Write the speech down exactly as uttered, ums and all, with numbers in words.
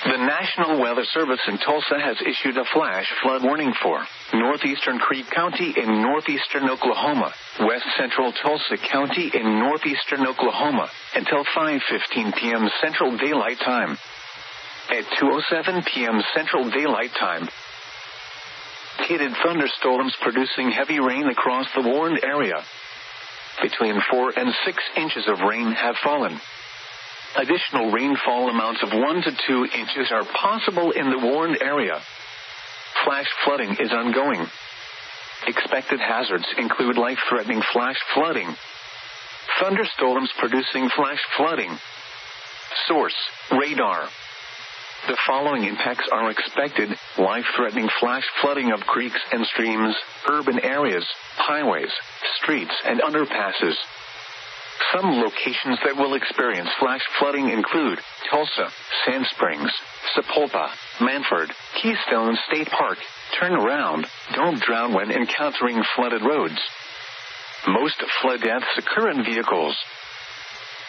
The National Weather Service in Tulsa has issued a flash flood warning for northeastern Creek County in northeastern Oklahoma, west central Tulsa County in northeastern Oklahoma, until five fifteen p.m. Central Daylight Time. At two oh seven p.m. Central Daylight Time, located thunderstorms producing heavy rain across the warned area. Between four and six inches of rain have fallen. Additional rainfall amounts of one to two inches are possible in the warned area. Flash flooding is ongoing. Expected hazards include life-threatening flash flooding, thunderstorms producing flash flooding. Source: radar. The following impacts are expected: life-threatening flash flooding of creeks and streams, urban areas, highways, streets, and underpasses. Some locations that will experience flash flooding include Tulsa, Sand Springs, Sapulpa, Manford, Keystone State Park. Turn around. Don't drown when encountering flooded roads. Most flood deaths occur in vehicles.